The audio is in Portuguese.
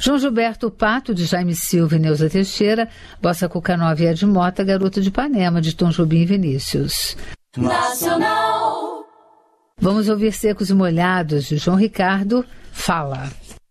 João Gilberto Pato, de Jaime Silva e Neuza Teixeira, Bossa Cuca Nova e Ed Mota, Garoto de Ipanema, de Tom Jobim e Vinícius. Nacional. Vamos ouvir Secos e Molhados, de João Ricardo, Fala.